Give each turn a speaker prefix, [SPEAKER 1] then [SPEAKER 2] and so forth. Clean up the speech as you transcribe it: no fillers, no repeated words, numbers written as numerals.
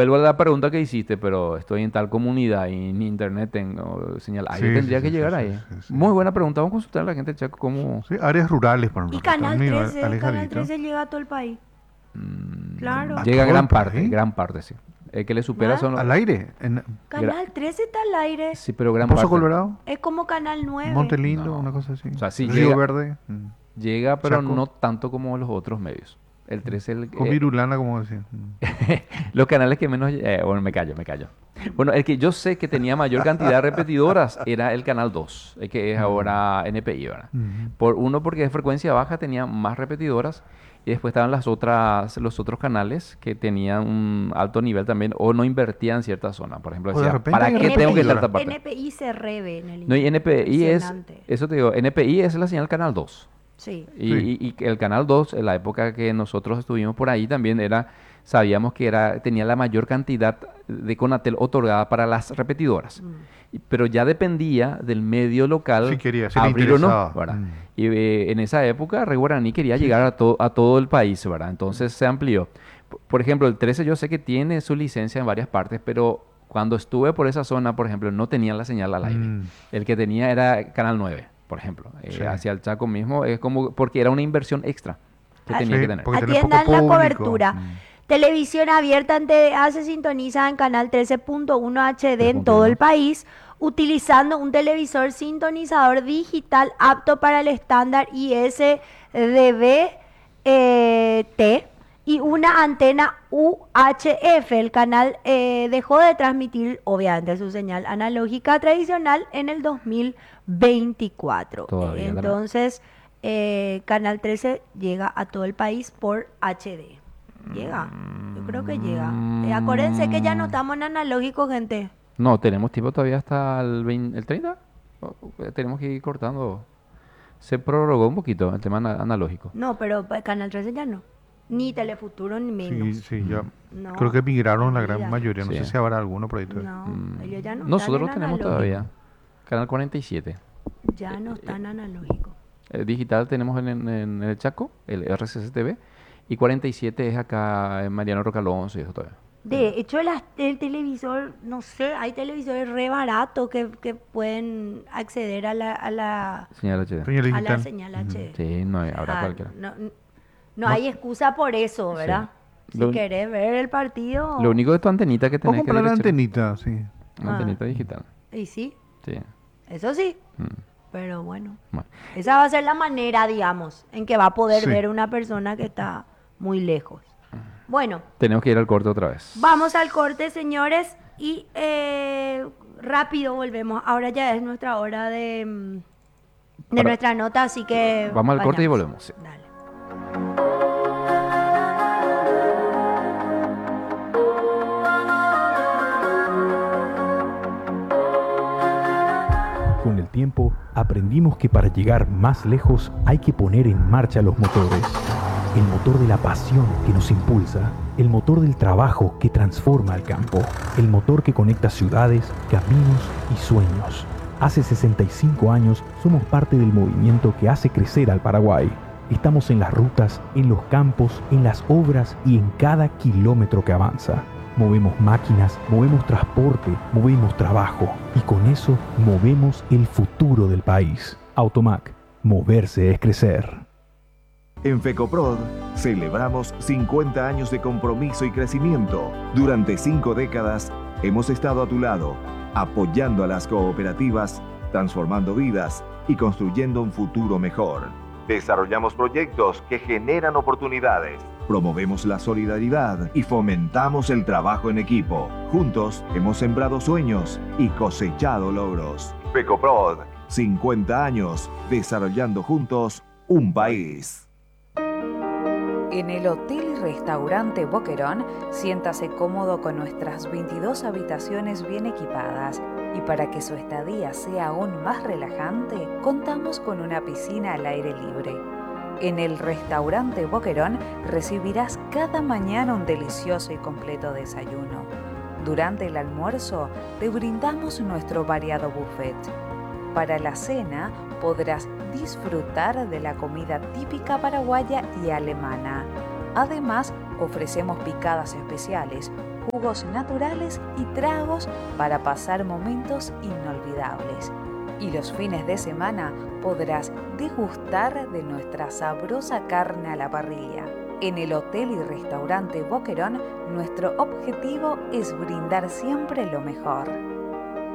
[SPEAKER 1] vuelvo a la pregunta que hiciste, pero estoy en tal comunidad y ni internet tengo señal. Ahí
[SPEAKER 2] Sí, sí,
[SPEAKER 1] tendría que
[SPEAKER 2] sí, sí,
[SPEAKER 1] llegar
[SPEAKER 2] sí,
[SPEAKER 1] ahí.
[SPEAKER 2] sí, sí.
[SPEAKER 1] Muy buena pregunta. Vamos a consultar a la gente del Chaco cómo...
[SPEAKER 2] Sí, áreas rurales, por
[SPEAKER 3] Y
[SPEAKER 2] ejemplo, que están medio
[SPEAKER 3] Canal
[SPEAKER 2] alejaditos.
[SPEAKER 3] 13 llega a todo el país. Claro.
[SPEAKER 2] ¿A
[SPEAKER 1] Llega
[SPEAKER 2] todo el
[SPEAKER 1] gran parte, sí. El que le supera
[SPEAKER 3] ¿Ah?
[SPEAKER 1] son...
[SPEAKER 2] al aire? ¿En
[SPEAKER 3] Canal 13 está al aire.
[SPEAKER 1] Sí, pero gran
[SPEAKER 2] Pozo
[SPEAKER 1] parte.
[SPEAKER 2] Colorado?
[SPEAKER 3] Es como Canal 9.
[SPEAKER 2] Monte Lindo,
[SPEAKER 1] No.
[SPEAKER 2] una cosa así.
[SPEAKER 1] O sea, sí,
[SPEAKER 2] Río
[SPEAKER 1] llega,
[SPEAKER 2] Verde.
[SPEAKER 1] llega, pero
[SPEAKER 2] Chaco.
[SPEAKER 1] no tanto como los otros medios. El 13,
[SPEAKER 2] Con Virulana, como decía.
[SPEAKER 1] los canales que menos... bueno, me callo. Bueno, el que yo sé que tenía mayor cantidad de repetidoras era el canal 2, el que es ahora NPI, ¿verdad? Porque de frecuencia baja tenía más repetidoras y después estaban los otros canales que tenían un alto nivel también o no invertían en cierta zona. Por ejemplo,
[SPEAKER 2] O de
[SPEAKER 1] decía,
[SPEAKER 2] repente
[SPEAKER 1] ¿para
[SPEAKER 2] hay
[SPEAKER 1] qué tengo que estar esta parte?
[SPEAKER 3] NPI se reve en el
[SPEAKER 1] No, y NPI es,
[SPEAKER 3] Impresionante.
[SPEAKER 1] eso te digo, NPI es la señal canal 2.
[SPEAKER 3] Sí.
[SPEAKER 1] Y el Canal 2, en la época que nosotros estuvimos por ahí también sabíamos que tenía la mayor cantidad de Conatel otorgada para las repetidoras. Pero ya dependía del medio local
[SPEAKER 2] Si quería, si le
[SPEAKER 1] abrir o no,
[SPEAKER 2] interesaba.
[SPEAKER 1] ¿verdad? Y en esa época Rey Guaraní quería llegar a todo el país, ¿verdad? Entonces se amplió. Por ejemplo, el 13 yo sé que tiene su licencia en varias partes, pero cuando estuve por esa zona, por ejemplo, no tenía la señal al aire. El que tenía era Canal 9, por ejemplo.
[SPEAKER 2] Sí.
[SPEAKER 1] Hacia el Chaco mismo, es como porque era una inversión extra que tenía
[SPEAKER 2] Sí,
[SPEAKER 1] que tener.
[SPEAKER 2] porque tenés poco
[SPEAKER 3] Atiendan la
[SPEAKER 2] público.
[SPEAKER 3] cobertura. Televisión abierta en TDA se sintoniza en canal 13.1 HD en todo el país, utilizando un televisor sintonizador digital apto para el estándar ISDB-T y una antena UHF. El canal dejó de transmitir, obviamente, su señal analógica tradicional en el 2024.
[SPEAKER 1] Todavía la-
[SPEAKER 3] Entonces, Canal 13 llega a todo el país por HD. Llega, yo creo que llega. Acuérdense que ya no estamos en analógico, gente.
[SPEAKER 1] No, tenemos tiempo todavía hasta el 30. Tenemos que ir cortando. Se prorrogó un poquito el tema analógico.
[SPEAKER 3] No, pero Canal 13 ya no. Ni Telefuturo ni menos.
[SPEAKER 2] Sí, sí, ya.
[SPEAKER 3] No,
[SPEAKER 2] Creo que migraron la gran
[SPEAKER 3] olvida.
[SPEAKER 2] mayoría. No
[SPEAKER 1] Sí.
[SPEAKER 2] sé si habrá alguno por ahí todavía.
[SPEAKER 3] No, ellos ya no
[SPEAKER 1] Nosotros
[SPEAKER 3] están en
[SPEAKER 1] tenemos
[SPEAKER 3] analógico.
[SPEAKER 1] todavía. Canal 47.
[SPEAKER 3] Ya no están analógico.
[SPEAKER 1] Digital tenemos en el Chaco, el RCCTV. Y 47 es acá en Mariano Roca Alonso y eso todavía.
[SPEAKER 3] De hecho, el televisor, no sé, hay televisores re baratos que pueden acceder a la
[SPEAKER 1] Señal HD.
[SPEAKER 2] Señal
[SPEAKER 3] a la
[SPEAKER 2] digital.
[SPEAKER 3] señal HD.
[SPEAKER 1] Sí, no habrá
[SPEAKER 3] Ah,
[SPEAKER 1] cualquiera.
[SPEAKER 3] no hay excusa por eso, ¿verdad? Si
[SPEAKER 1] Lo-
[SPEAKER 3] querés ver el partido.
[SPEAKER 1] Lo único de tu antenita que
[SPEAKER 2] O
[SPEAKER 1] tenés que
[SPEAKER 2] comprar la
[SPEAKER 1] direccionar.
[SPEAKER 2] antenita, sí.
[SPEAKER 1] Una antenita digital.
[SPEAKER 3] Y sí,
[SPEAKER 1] Sí.
[SPEAKER 3] eso sí.
[SPEAKER 1] Mm.
[SPEAKER 3] Pero bueno,
[SPEAKER 1] Bueno.
[SPEAKER 3] esa va a ser la manera, digamos, en que va a poder
[SPEAKER 2] Sí.
[SPEAKER 3] ver una persona que está muy lejos. Bueno,
[SPEAKER 1] Tenemos que ir al corte otra vez.
[SPEAKER 3] vamos al corte, señores, y rápido volvemos. Ahora ya es nuestra hora de
[SPEAKER 1] Para-
[SPEAKER 3] nuestra nota, así que
[SPEAKER 1] Vamos al corte y
[SPEAKER 3] vayamos.
[SPEAKER 1] volvemos, sí.
[SPEAKER 3] Dale.
[SPEAKER 4] Con el tiempo, aprendimos que para llegar más lejos hay que poner en marcha los motores. El motor de la pasión que nos impulsa, el motor del trabajo que transforma el campo, el motor que conecta ciudades, caminos y sueños. Hace 65 años somos parte del movimiento que hace crecer al Paraguay. Estamos en las rutas, en los campos, en las obras y en cada kilómetro que avanza. Movemos máquinas, movemos transporte, movemos trabajo y con eso movemos el futuro del país. Automac, moverse es crecer.
[SPEAKER 5] En FECOPROD celebramos 50 años de compromiso y crecimiento. Durante 5 décadas hemos estado a tu lado, apoyando a las cooperativas, transformando vidas y construyendo un futuro mejor. Desarrollamos proyectos que generan oportunidades. Promovemos la solidaridad y fomentamos el trabajo en equipo. Juntos hemos sembrado sueños y cosechado logros. FECOPROD, 50 años desarrollando juntos un país.
[SPEAKER 6] En el Hotel y Restaurante Boquerón, siéntase cómodo con nuestras 22 habitaciones bien equipadas. Y para que su estadía sea aún más relajante, contamos con una piscina al aire libre. En el Restaurante Boquerón recibirás cada mañana un delicioso y completo desayuno. Durante el almuerzo te brindamos nuestro variado buffet. Para la cena podrás disfrutar de la comida típica paraguaya y alemana. Además, ofrecemos picadas especiales, jugos naturales y tragos para pasar momentos inolvidables. Y los fines de semana podrás degustar de nuestra sabrosa carne a la parrilla. En el Hotel y Restaurante Boquerón, nuestro objetivo es brindar siempre lo mejor.